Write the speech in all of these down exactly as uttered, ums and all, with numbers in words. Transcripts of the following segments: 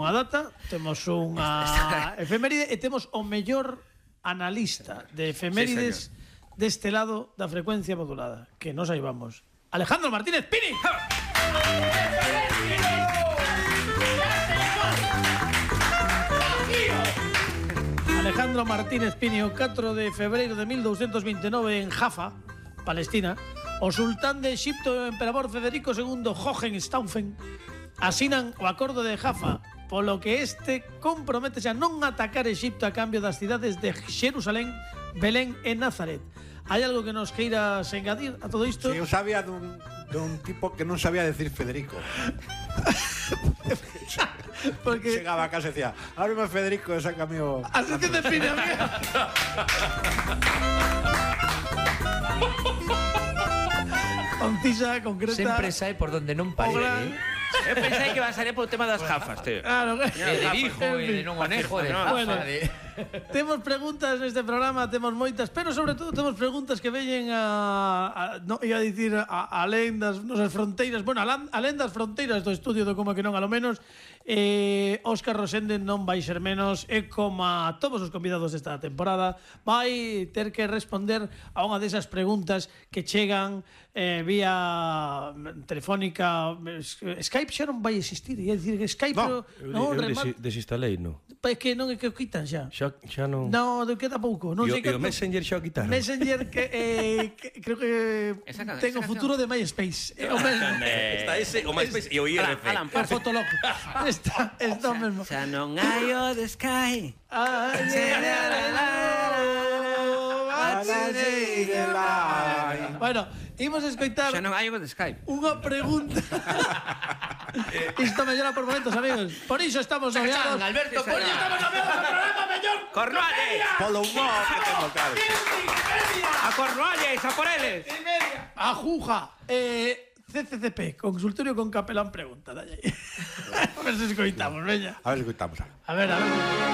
unha data, temos unha efeméride e temos o mellor analista de efemérides sí, deste lado da frecuencia modulada. Que nos aí vamos. Alejandro Martínez Pini. Alejandro Martínez Pini, o catro de febreiro de mil doscientos veintinueve en Jaffa, Palestina, o sultán de Egipto e o emperador Federico segundo Hohenstaufen asinan o acordo de Jaffa, polo que este comprométese a non atacar Egipto a cambio das cidades de Xerusalén, Belén e Nazaret. Hai algo que nos queiras engadir a todo isto? Sí, eu sabía dun, dun tipo que non sabía decir Federico. Porque chegaba a casa e decía, ábreme Federico e sácame o... Así que te pide, amiga. Concisa, concreta. Sempre sai por donde non pare, eh? Eu pensei que va a salir polo tema das gafas, tío. Claro, E de dijo, e de non manejo, de bueno, gafa, de... Temos preguntas neste programa, temos moitas, pero sobre todo temos preguntas que veñen a, a no, ia dicir a, a alén das nosas fronteiras, bueno, alén das fronteiras do estudio do Como que non, a lo menos eh, Óscar Rosende non vai ser menos e como a todos os convidados desta temporada vai ter que responder a unha desas preguntas que chegan eh, vía telefónica. Skype xa non vai existir, ia dicir que Skype no, no, eu desi, desinstalei, no. É que non é que o quitan xa. Xa, xa non... No, de queda pouco. Non sei e o Messenger xa o quitaron. Messenger que, eh, que creo que esa, ten o esa futuro de MySpace. Eh, o Está ese, o MySpace e o I R C. Alan, o Fotolog. Está, está o mesmo. Xa non hai o de Sky. Bueno, imos a escoitar Xa non hai o de Skype. unha pregunta. Isto mellora por momentos, amigos. Por iso estamos noviados. Alberto, Por iso estamos noviados ao programa mellor. Cornualles. Polo humor que temos, claro. A Cornualles, a por eles. Y media. A Juja. Eh, C C C P, Consultorio con Capelán Pregunta. Dalle. A ver se escoitamos, veña. A ver se escoitamos. A ver, a ver.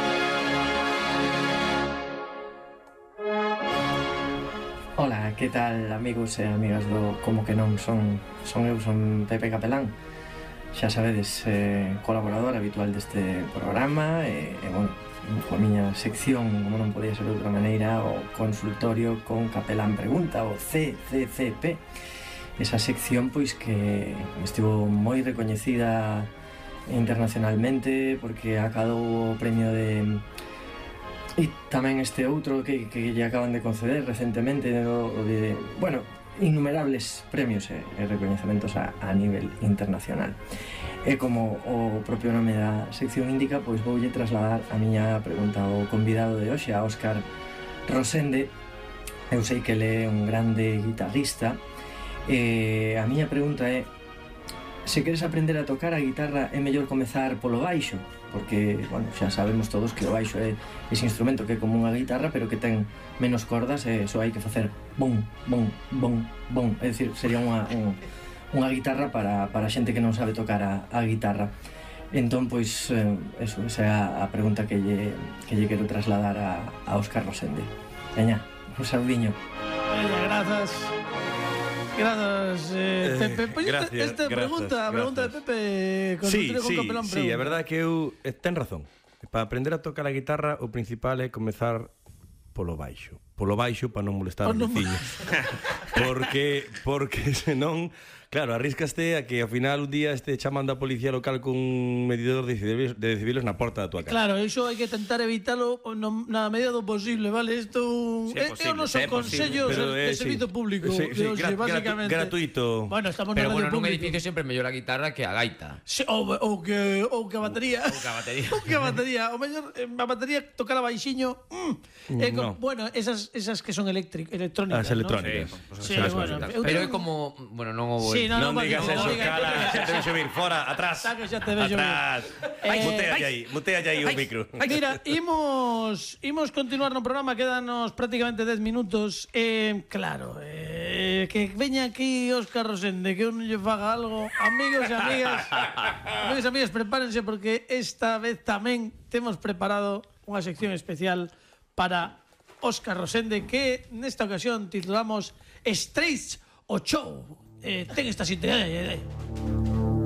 Ola, que tal, amigos e amigas do Como que non? Son, son eu, son Pepe Capelán. Xa sabedes, eh, colaborador habitual deste programa e, e bueno, a miña sección, como non podía ser de outra maneira, o Consultorio con Capelán Pregunta, o C C C P. Esa sección, pois, que estivo moi recoñecida internacionalmente porque acadou o premio de... E tamén este outro que, que lle acaban de conceder recentemente o de, bueno, innumerables premios e, e recoñecementos a, a nivel internacional. E como o propio nome da sección indica, pois voulle trasladar a miña pregunta ao convidado de hoxe, a Óscar Rosende. Eu sei que ele é un grande guitarrista e a miña pregunta é: se queres aprender a tocar a guitarra é mellor comezar polo baixo? Porque, bueno, xa sabemos todos que o baixo é ese instrumento que é como unha guitarra, pero que ten menos cordas e só hai que facer bum, bum, bum, bum. É dicir, sería unha, un, unha guitarra para, para xente que non sabe tocar a, a guitarra. Entón, pois, eh, eso, esa é a, a pregunta que lle, que lle quero trasladar a, a Óscar Rosende. Veña, un saudiño. Veña, grazas. Grazas, eh, Pepe. Pois gracias, esta, esta gracias, pregunta, a pregunta de Pepe Sí, con sí, Capelán sí, a verdade é que eu eh, ten razón. Para aprender a tocar a guitarra o principal é comezar polo baixo. Polo baixo para non molestar os veciños. Porque porque senón, claro, arriscaste a que ao final un día este chamando a policía local cun medidor de decibeles, de decibeles na porta da tua casa. Claro, iso hai que tentar evitalo no, na medida do posible, vale? Isto Sí, é, é o noso sí, consello Pero, de eh, servizo sí. público Sí, sí, de hoxe, gra- básicamente. gratuito. Bueno, estamos Pero na bueno, radio nun público. edificio sempre mellor a guitarra que a gaita. Sí, ou, ou que ou que a batería. Ou que a batería. Ou que a batería. O mellor eh, a batería tocar a baixiño. Mm, é No. como, bueno, esas esas que son eléctricas, electrónicas, As ¿no? electrónicas. Sí, As bueno, cositas. eu Pero é tengo- como, bueno, non o vou Sí, no, Non no, digas no, eso, no digas- cala, xa te ves subir fora, atrás. Saca, xa te vexo Atrás. Eh, Mutealle aí, mutealle aí o micro. Mira, imos imos continuar no programa, quédanos prácticamente dez minutos. Eh, claro, eh, que veña aquí Óscar Rosende, que un lle faga algo. Amigos e amigas, amigos e amigas, prepárense porque esta vez tamén temos preparado unha sección especial para Óscar Rosende que nesta ocasión titulamos Straits o Show. Eh, ten esta sintonía.